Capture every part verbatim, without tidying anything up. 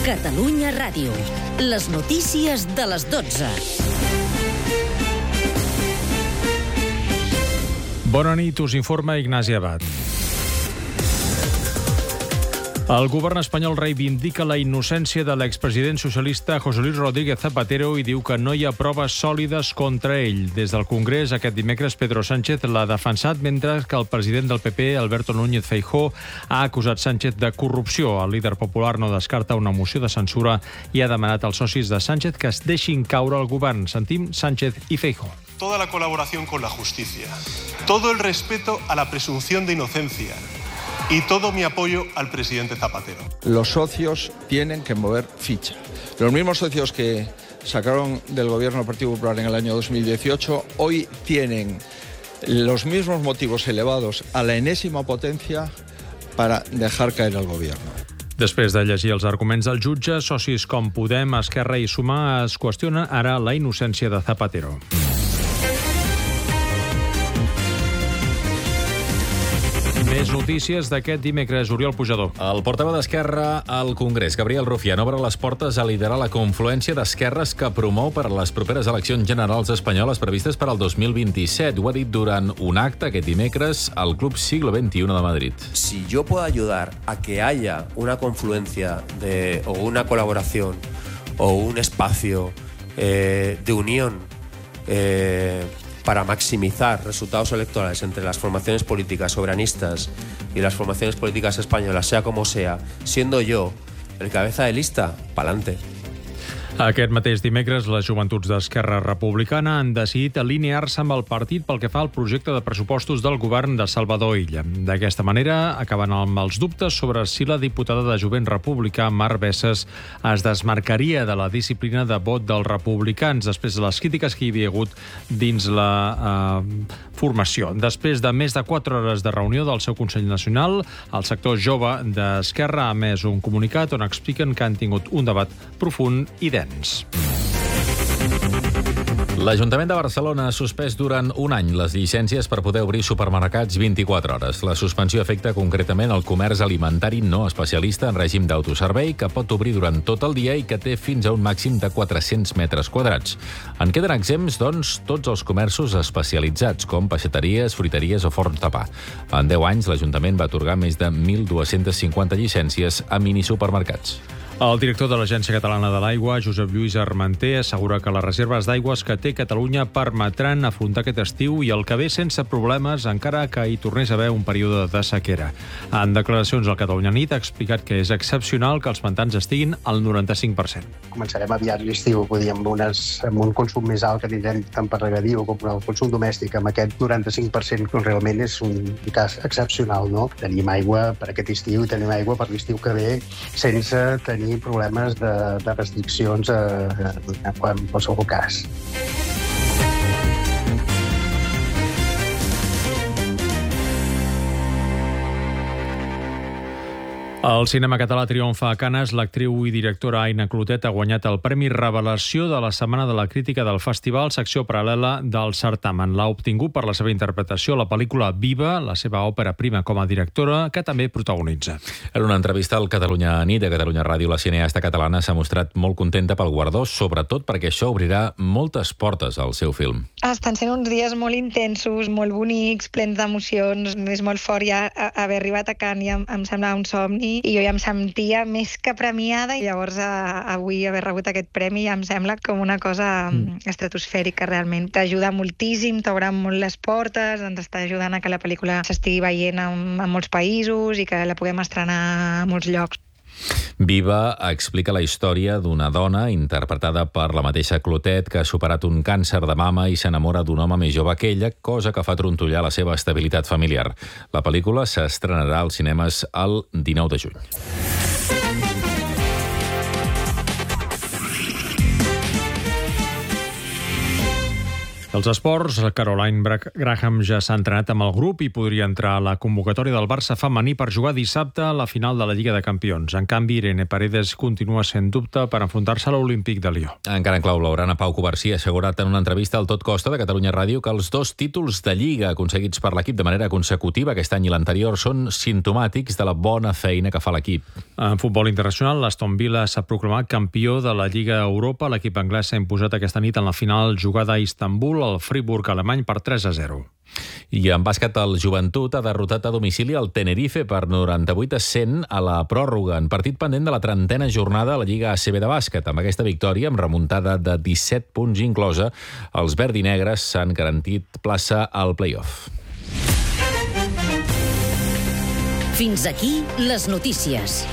Catalunya Ràdio. Les notícies de les dotze. Bona nit, us informa Ignasi Abad. El govern espanyol reivindica la innocència de l'expresident socialista José Luis Rodríguez Zapatero i diu que no hi ha proves sòlides contra ell. Des del Congrés, aquest dimecres, Pedro Sánchez l'ha defensat, mentre que el president del P P, Alberto Núñez Feijóo, ha acusat Sánchez de corrupció. El líder popular no descarta una moció de censura i ha demanat als socis de Sánchez que es deixin caure el govern. Sentim Sánchez i Feijóo. Toda la colaboración con la justicia, todo el respeto a la presunción de inocencia y todo mi apoyo al presidente Zapatero. Los socios tienen que mover ficha. Los mismos socios que sacaron del gobierno del Partido Popular en el año dos mil dieciocho, hoy tienen los mismos motivos elevados a la enésima potencia para dejar caer al gobierno. Després de llegir els arguments del jutge, socis com Podem, Esquerra i Sumar es qüestionen ara la innocència de Zapatero. Més notícies d'aquest dimecres, Oriol Pujador. El portaveu d'Esquerra al Congrés, Gabriel Rufián, obre les portes a liderar la confluència d'esquerres que promou per a les properes eleccions generals espanyoles previstes per al dos mil vint-i-set. Ho ha dit durant un acte aquest dimecres al Club Siglo veintiuno de Madrid. Si yo puedo ayudar a que haya una confluencia de, o una colaboración o un espacio eh, de unión eh, para maximizar resultados electorales entre las formaciones políticas soberanistas y las formaciones políticas españolas, sea como sea, siendo yo el cabeza de lista, pa'lante. Aquest mateix dimecres, les joventuts d'Esquerra Republicana han decidit alinear-se amb el partit pel que fa al projecte de pressupostos del govern de Salvador Illa. D'aquesta manera, acaben amb els dubtes sobre si la diputada de Jovent Republicà, Mar Bessas, es desmarcaria de la disciplina de vot dels republicans després de les crítiques que hi havia hagut dins la eh, formació. Després de més de quatre hores de reunió del seu Consell Nacional, el sector jove d'Esquerra ha emès un comunicat on expliquen que han tingut un debat profund i dens. L'Ajuntament de Barcelona ha suspès durant un any les llicències per poder obrir supermercats vint-i-quatre hores. La suspensió afecta concretament el comerç alimentari no especialista en règim d'autoservei, que pot obrir durant tot el dia i que té fins a un màxim de quatre-cents metres quadrats. En queden exempts, doncs, tots els comerços especialitzats, com peixateries, fruiteries o forns de pa. En deu anys, l'Ajuntament va atorgar més de mil dues-centes cinquanta llicències a minisupermercats. El director de l'Agència Catalana de l'Aigua, Josep Lluís Armenter, assegura que les reserves d'aigües que té Catalunya permetran afrontar aquest estiu i el que ve sense problemes, encara que hi tornés a haver un període de sequera. En declaracions al Catalunya Nit ha explicat que és excepcional que els pantans estiguin al noranta-cinc per cent. Començarem aviat l'estiu, podríem, amb, unes, amb un consum més alt que tindrem tant per regadiu com el consum domèstic. Amb aquest noranta-cinc per cent realment és un cas excepcional, no? Tenim aigua per aquest estiu i tenim aigua per l'estiu que ve sense tenir problemes de, de restriccions eh, en qualsevol cas. El cinema català triomfa a Canes. L'actriu i directora Aina Clotet ha guanyat el Premi Revelació de la Setmana de la Crítica del Festival, secció paral·lela del certamen. L'ha obtingut per la seva interpretació a la pel·lícula Viva, la seva òpera prima com a directora, que també protagonitza. En una entrevista al Catalunya Nit de Catalunya Ràdio, la cineasta catalana s'ha mostrat molt contenta pel guardó, sobretot perquè això obrirà moltes portes al seu film. Estan sent uns dies molt intensos, molt bonics, plens d'emocions. És molt fort ja haver arribat a Canes, ja em sembla un somni, i jo ja em sentia més que premiada, i llavors avui haver rebut aquest premi ja em sembla com una cosa mm. estratosfèrica realment. T'ajuda moltíssim, t'obre molt les portes, ens està ajudant a que la pel·lícula s'estigui veient en, en molts països i que la puguem estrenar a molts llocs. Viva explica la història d'una dona interpretada per la mateixa Clotet que ha superat un càncer de mama i s'enamora d'un home més jove que ella, cosa que fa trontollar la seva estabilitat familiar. La pel·lícula s'estrenarà als cinemes el dinou de juny. Dels esports, Caroline Graham ja s'ha entrenat amb el grup i podria entrar a la convocatòria del Barça femení per jugar dissabte a la final de la Lliga de Campions. En canvi, Irene Paredes continua sent dubte per enfrontar-se a l'Olímpic de Lió. Encara en clau blaugrana, Pau Covarsí ha assegurat en una entrevista al Tot Costa de Catalunya Ràdio que els dos títols de Lliga aconseguits per l'equip de manera consecutiva aquest any i l'anterior són simptomàtics de la bona feina que fa l'equip. En futbol internacional, l'Aston Villa s'ha proclamat campió de la Lliga Europa. L'equip anglès s'ha imposat aquesta nit en la final jugada a Istanbul el Friburg alemany per tres a zero. I en bàsquet, el Joventut ha derrotat a domicili el Tenerife per noranta-vuit a cent a la pròrroga, en partit pendent de la trentena jornada a la Lliga A C B de bàsquet. Amb aquesta victòria, amb remuntada de disset punts inclosa, els verdinegres s'han garantit plaça al play-off. Fins aquí les notícies.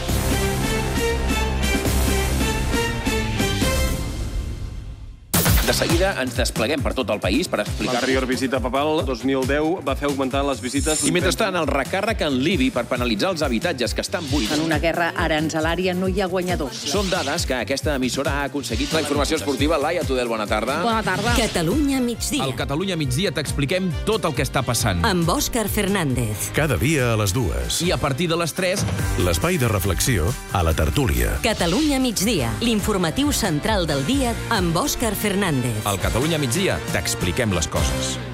De seguida ens despleguem per tot el país per explicar... L'anterior visita papal, dos mil deu, va fer augmentar les visites... I mentrestant, el recàrrec en l'I B I per penalitzar els habitatges que estan buits. En una guerra aranzelària no hi ha guanyadors. Són dades que aquesta emissora ha aconseguit. La informació esportiva, Laia Tudel, bona tarda. Bona tarda. Catalunya migdia. Al Catalunya migdia t'expliquem tot el que està passant. Amb Òscar Fernández. Cada dia a les dues. I a partir de les tres... L'espai de reflexió a la tertúlia. Catalunya migdia, l'informatiu central del dia amb Òscar Fernández. Al Catalunya migdia t'expliquem les coses.